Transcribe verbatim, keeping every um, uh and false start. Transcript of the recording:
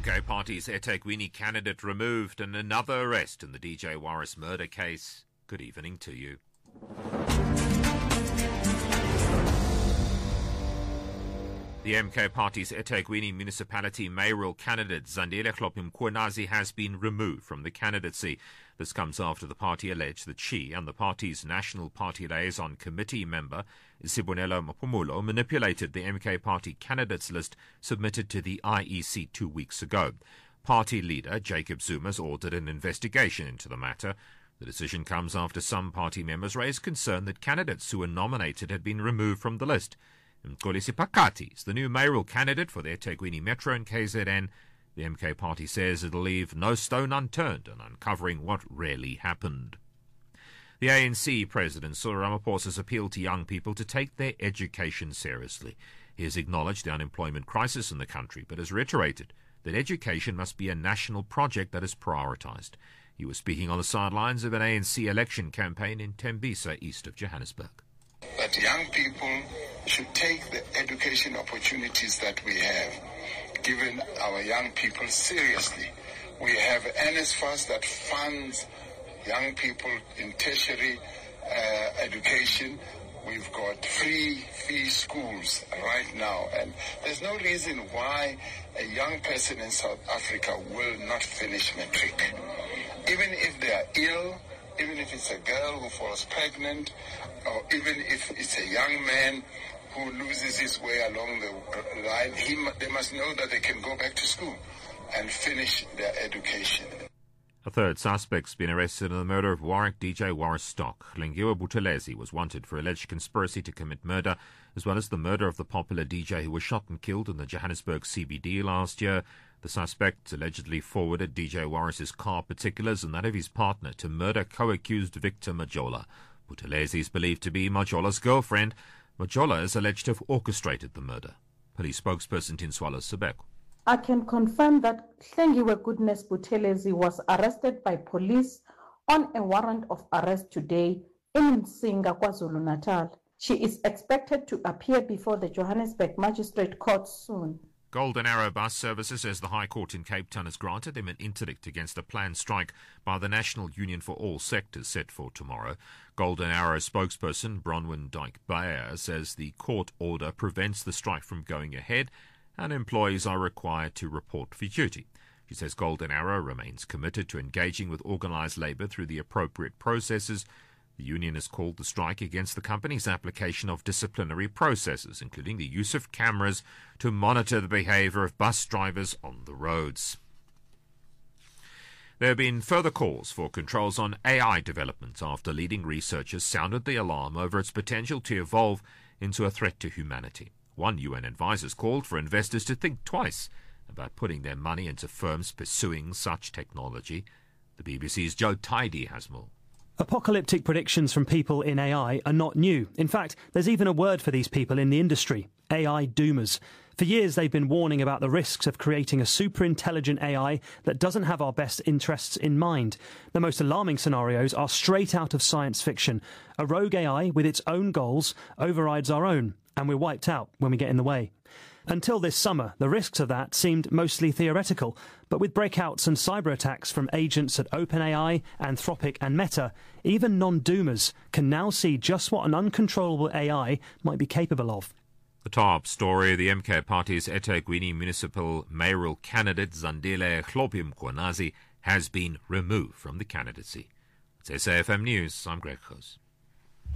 K party's eThekwini candidate removed and another arrest in the D J Waris murder case. Good evening to you. The M K party's eThekwini municipality mayoral candidate Zandile Hlophe has been removed from the candidacy. This comes after the party alleged that she and the party's National Party Liaison Committee member Sibonelo Mapumulo manipulated the M K party candidates list submitted to the I E C two weeks ago. Party leader Jacob Zuma's ordered an investigation into the matter. The decision comes after some party members raised concern that candidates who were nominated had been removed from the list. Mxolisi Phakathi is the new mayoral candidate for the eThekwini Metro and K Z N. The M K party says it'll leave no stone unturned in uncovering what really happened. The A N C President Cyril Ramaphosa has appealed to young people to take their education seriously. He has acknowledged the unemployment crisis in the country, but has reiterated that education must be a national project that is prioritised. He was speaking on the sidelines of an A N C election campaign in Tembisa, east of Johannesburg. That young people should take the education opportunities that we have, given our young people seriously. We have NSFAS that funds young people in tertiary uh, education. We've got free fee schools right now, and there's no reason why a young person in South Africa will not finish matric. Even if they are ill, even if it's a girl who falls pregnant, or even if it's a young man who loses his way along the line, he, they must know that they can go back to school and finish their education. A third suspect's been arrested in the murder of Warwick D J Waris Stock. Lengiwe Buthelezi was wanted for alleged conspiracy to commit murder, as well as the murder of the popular D J who was shot and killed in the Johannesburg C B D last year. The suspect allegedly forwarded D J Waris's car particulars and that of his partner to murder co-accused Victor Majola. Buthelezi is believed to be Majola's girlfriend. Majola is alleged to have orchestrated the murder. Police spokesperson Tinswalo Sebeko. I can confirm that Hlengiwe Goodness Buthelezi was arrested by police on a warrant of arrest today in Msinga, KwaZulu-Natal. She is expected to appear before the Johannesburg Magistrate Court soon. Golden Arrow Bus Services says the High Court in Cape Town has granted them an interdict against a planned strike by the National Union for All Sectors set for tomorrow. Golden Arrow spokesperson Bronwyn Dyke-Bayer says the court order prevents the strike from going ahead and employees are required to report for duty. She says Golden Arrow remains committed to engaging with organised labour through the appropriate processes. The union has called the strike against the company's application of disciplinary processes, including the use of cameras to monitor the behaviour of bus drivers on the roads. There have been further calls for controls on A I development after leading researchers sounded the alarm over its potential to evolve into a threat to humanity. One U N advisor called for investors to think twice about putting their money into firms pursuing such technology. The B B C's Joe Tidy has more. Apocalyptic predictions from people in A I are not new. In fact, there's even a word for these people in the industry, A I doomers. For years, they've been warning about the risks of creating a super-intelligent A I that doesn't have our best interests in mind. The most alarming scenarios are straight out of science fiction. A rogue A I with its own goals overrides our own, and we're wiped out when we get in the way. Until this summer, the risks of that seemed mostly theoretical, but with breakouts and cyber attacks from agents at OpenAI, Anthropic and Meta, even non-doomers can now see just what an uncontrollable A I might be capable of. The top story, the M K party's eThekwini municipal mayoral candidate Zandile Hlophe has been removed from the candidacy. It's S A F M News, I'm Greg Khosa.